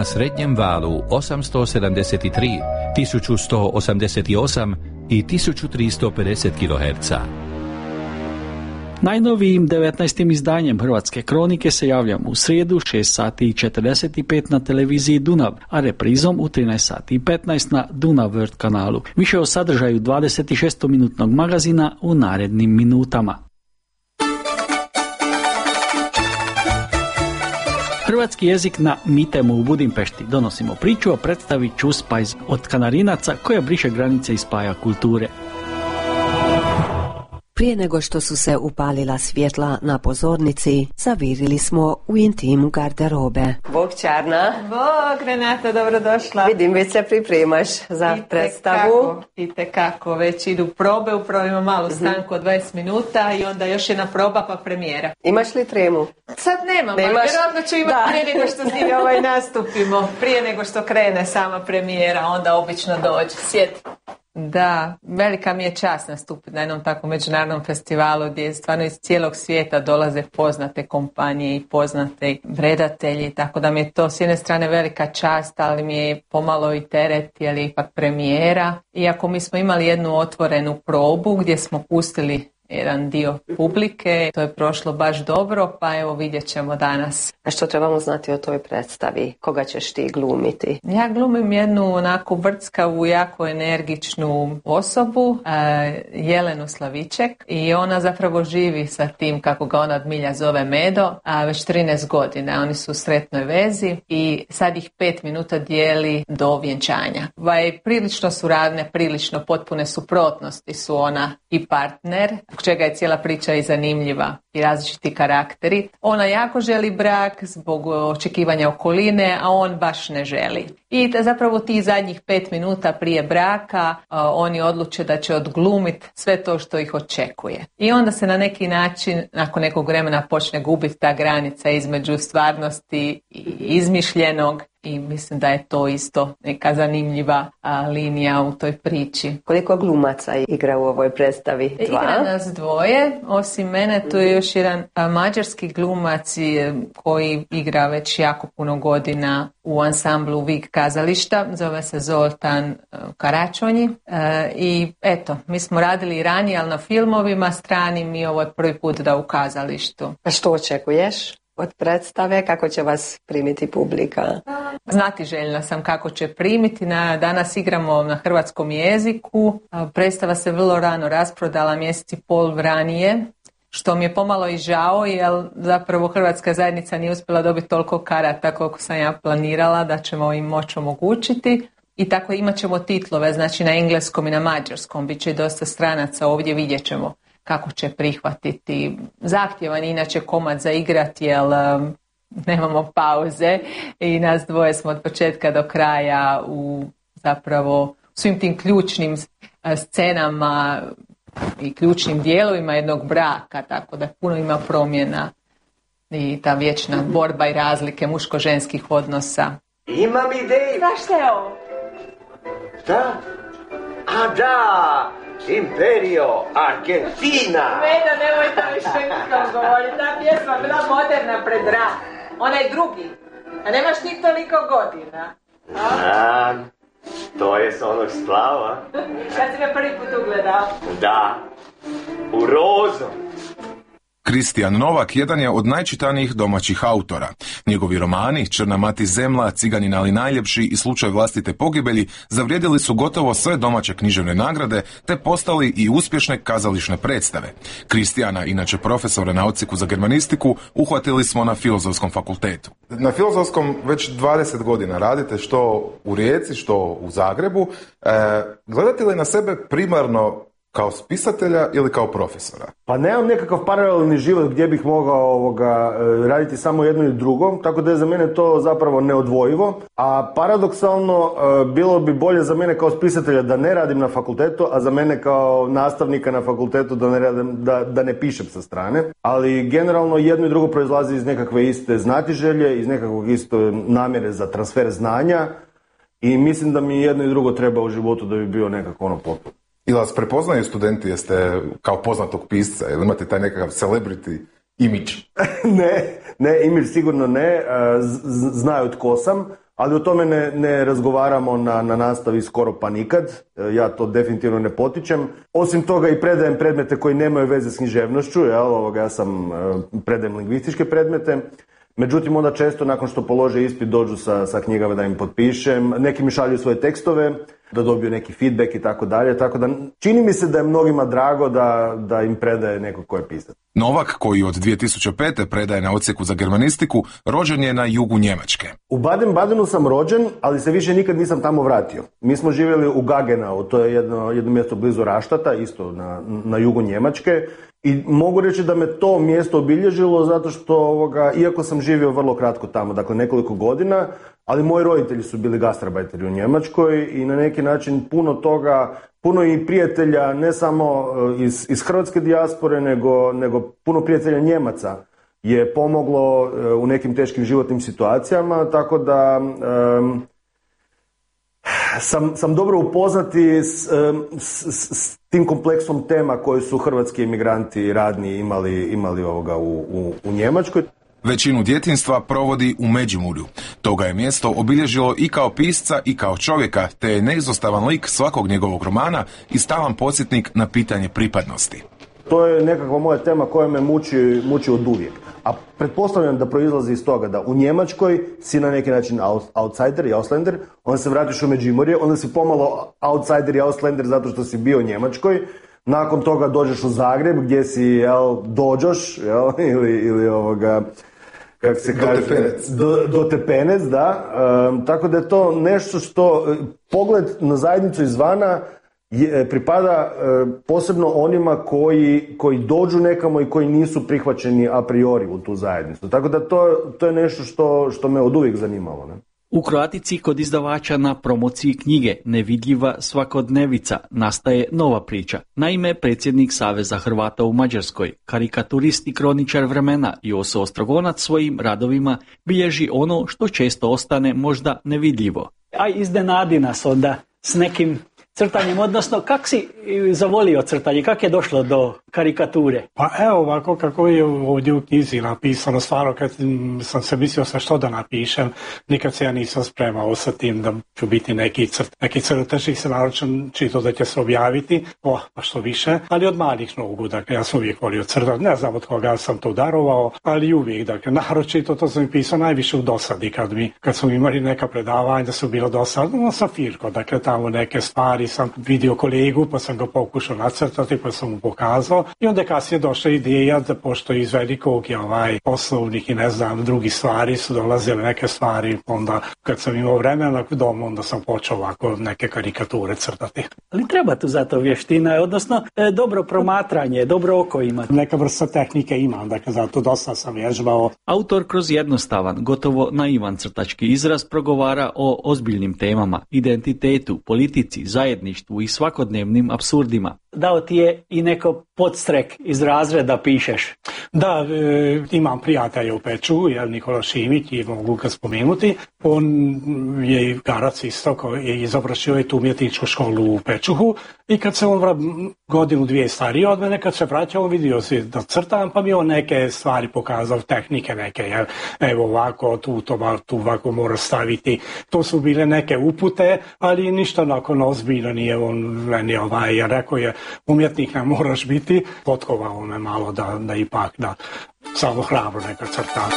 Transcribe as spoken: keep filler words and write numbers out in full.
na srednjem valu osamsto sedamdeset tri, tisuću sto osamdeset osam i tisuću tristo pedeset kiloherca. Najnovijim devetnaestim izdanjem Hrvatske kronike se javljamo u srijedu šest sati i četrdeset pet na televiziji Dunav, a reprizom u trinaest sati i petnaest na Dunav World kanalu. Više o sadržaju dvadeset šest minutnog magazina u narednim minutama. Hrvatski jezik na Mitemu u Budimpešti. Donosimo priču o predstavi Čuspajz od Kanarinaca koja briše granice i spaja kulture. Prije nego što su se upalila svjetla na pozornici, zavirili smo u intimu garderobe. Bog Čarna. Bog, Renata, dobrodošla. Vidim, već se pripremaš za Ite predstavu. Kako, ite kako, već idu probe, upravo ima malu stanku od dvadeset minuta i onda još jedna proba pa premijera. Imaš li tremu? Sad nemam, Nemaš? ali vjerojatno ću imati Da. prije nego što s njim ovaj nastupimo, prije nego što krene sama premijera, onda obično dođe, sjeti. Da, velika mi je čast nastupiti na jednom takvom međunarodnom festivalu gdje stvarno iz cijelog svijeta dolaze poznate kompanije i poznate redatelji, tako da mi je to s jedne strane velika čast, ali mi je pomalo i teret, jer je ipak premijera. Iako mi smo imali jednu otvorenu probu gdje smo pustili jedan dio publike, to je prošlo baš dobro, pa evo vidjet ćemo danas. A što trebamo znati o toj predstavi? Koga ćeš ti glumiti? Ja glumim jednu onako vrckavu, jako energičnu osobu, e, Jelenu Slaviček, i ona zapravo živi sa tim, kako ga ona od milja zove Medo, a već trinaest godina. Oni su u sretnoj vezi i sad ih pet minuta dijeli do vjenčanja. Vaj, prilično su ravne, prilično potpune suprotnosti su ona i partner, zbog čega je cijela priča i zanimljiva i različiti karakteri. Ona jako želi brak zbog očekivanja okoline, a on baš ne želi. I da zapravo ti zadnjih pet minuta prije braka a, oni odluče da će odglumiti sve to što ih očekuje. I onda se na neki način, nakon nekog vremena, počne gubiti ta granica između stvarnosti i izmišljenog. I mislim da je to isto neka zanimljiva a, linija u toj priči. Koliko glumaca igra u ovoj predstavi? Dva? Igra nas dvoje, osim mene tu je još jedan a, mađarski glumac i, koji igra već jako puno godina u ansamblu Vig kazališta, zove se Zoltan a, Karačonji. A, I eto, mi smo radili ranije, ali na filmovima stranim, i ovo je prvi put da u kazalištu. A što očekuješ od predstave? Kako će vas primiti publika? Znati željna sam kako će primiti. Na, danas igramo na hrvatskom jeziku. Predstava se vrlo rano rasprodala, mjesec i pol ranije, što mi je pomalo i žao, jer zapravo hrvatska zajednica nije uspjela dobiti toliko karata koliko sam ja planirala da ćemo im moći omogućiti. I tako imat ćemo titlove, znači na engleskom i na mađarskom. Biće i dosta stranaca ovdje, vidjet ćemo kako će prihvatiti. Zahtjevan inače komad za igrati, jer um, nemamo pauze i nas dvoje smo od početka do kraja u zapravo svim tim ključnim uh, scenama i ključnim dijelovima jednog braka, tako da puno ima promjena i ta vječna borba i razlike muško-ženskih odnosa. Imam ideju. Znaš šta je ovo? Šta? A da! Imperio Argentina! Meda, nemojte više nikom govoriti, ta pjesma bila moderna pred rat. Ona je drugi, a nemaš ti toliko godina. A, to je s onog splava. Kad si me prvi put ugledao? Da, u rozu. Kristijan Novak jedan je od najčitanijih domaćih autora. Njegovi romani Črna mati zemlja, Ciganin ali najljepši i Slučaj vlastite pogibelji zavrijedili su gotovo sve domaće književne nagrade te postali i uspješne kazališne predstave. Kristijana, inače profesora na odsjeku za germanistiku, uhvatili smo na Filozofskom fakultetu. Na Filozofskom već dvadeset godina radite, što u Rijeci, što u Zagrebu. E, gledate li na sebe primarno kao spisatelja ili kao profesora? Pa nemam nekakav paralelni život gdje bih mogao ovoga, raditi samo jedno i drugo, tako da je za mene to zapravo neodvojivo. A paradoksalno bilo bi bolje za mene kao spisatelja da ne radim na fakultetu, a za mene kao nastavnika na fakultetu da ne, radim, da, da ne pišem sa strane. Ali generalno jedno i drugo proizlazi iz nekakve iste znatiželje, iz nekakvog isto namjere za transfer znanja i mislim da mi jedno i drugo treba u životu da bi bio nekako ono potpuno. Ili vas prepoznaju studenti, jeste kao poznatog pisca, ili imate taj nekakav celebrity imidž? ne, ne, imidž sigurno ne, Z- znaju tko sam, ali o tome ne, ne razgovaramo na, na nastavi skoro pa nikad. Ja to definitivno ne potičem. Osim toga i predajem predmete koji nemaju veze s književnošću, jel? Ovoga, ja sam predajem lingvističke predmete. Međutim, onda često nakon što polože ispit dođu sa, sa knjigama da im potpišem. Neki mi šalju svoje tekstove, da dobiju neki feedback i tako dalje. Tako da čini mi se da je mnogima drago da, da im predaje neko ko je pisac. Novak, koji od dvije tisuće pete predaje na odsjeku za germanistiku, rođen je na jugu Njemačke. U Baden-Badenu sam rođen, ali se više nikad nisam tamo vratio. Mi smo živjeli u Gagenau, to je jedno, jedno mjesto blizu Raštata, isto na, na jugu Njemačke. I mogu reći da me to mjesto obilježilo zato što, ovoga, iako sam živio vrlo kratko tamo, dakle nekoliko godina, ali moji roditelji su bili gastarbajteri u Njemačkoj i na neki način puno toga, puno i prijatelja, ne samo iz, iz hrvatske dijaspore, nego, nego puno prijatelja Njemaca je pomoglo u nekim teškim životnim situacijama, tako da um, sam, sam dobro upoznati s, s, s tim kompleksom tema koje su hrvatski emigranti radni imali, imali ovoga u, u, u Njemačkoj. Većinu djetinjstva provodi u Međimurju. Toga je mjesto obilježilo i kao pisca i kao čovjeka, te je neizostavan lik svakog njegovog romana i stalan podsjetnik na pitanje pripadnosti. To je nekakva moja tema koja me muči, muči od uvijek. A pretpostavljam da proizlazi iz toga da u Njemačkoj si na neki način outsider i auslander, onda se vratiš u Međimurje, onda si pomalo outsider i auslander zato što si bio u Njemačkoj, nakon toga dođeš u Zagreb gdje si, jel, dođoš, jel, ili, ili ovoga, kako se kaže, dotepenec. Do, dotepenec, da. Um, tako da je to nešto što, pogled na zajednicu izvana je, pripada e, posebno onima koji, koji dođu nekamo i koji nisu prihvaćeni a priori u tu zajednicu. Tako da to, to je nešto što, što me od uvijek zanimalo. Ne? U Kroatici kod izdavača na promociji knjige Nevidljiva svakodnevica nastaje nova priča. Naime, predsjednik Saveza Hrvata u Mađarskoj, karikaturist i kroničar vremena Joso Ostrogonac svojim radovima bilježi ono što često ostane možda nevidljivo. Aj iznenadi nas onda s nekim crtanjem, odnosno kak si zavolio crtanje, kak je došlo do karikature? Pa evo ovako kako je ovdje u knjizi napisano, stvarno kad sam se mislio sa što da napišem, nikad se ja nisam spremao sa tim da ću biti neki crt, neki crtež i se naročan čito da će se objaviti, oh, pa što više, ali od malih nogu, dakle ja sam uvijek volio crtati, ne znam od koga sam to darovao, ali uvijek, dakle naročito to sam pisao najviše u dosadi, kad mi, kad smo imali neka predavanja da su bilo dosadno, sa Firko, dakle tamo neke stvari sam vidio kolegu pa sam ga pokušao nacrtati pa sam mu pokazao i onda kasnije došla ideja da pošto iz velikog je ovaj poslovnih i ne znam drugih stvari su dolazile neke stvari, onda kad sam imao vremena u domu onda sam počeo ovako neke karikature crtati. Ali treba tu zato vještina, odnosno e, dobro promatranje, dobro oko imati. Neka vrsta tehnike imam, dakle zato dosta sam vježbao. Autor kroz jednostavan, gotovo naivan crtački izraz progovara o ozbiljnim temama, identitetu, politici, zajedništvu i svakodnevnim apsurdima. Dao ti je i neko podstrek iz razreda pišeš? Da, e, imam prijatelja u Pečuhu, je Nikola Šimić i mogu ga spomenuti. On je Garac isto, je završio je tu umjetničku školu u Pečuhu i kad se on vra, godinu dvije stariji od mene, kad se vraća on vidio si da crtam, pa mi on neke stvari pokazao, tehnike neke, jer evo ovako, tu, to, tu ovako mora staviti. To su bile neke upute, ali ništa onako ozbiljno nije on meni ovaj, jer rekao je umjetnik ne moraš biti, potkovao me malo da, da ipak da samo hrabro neka crta.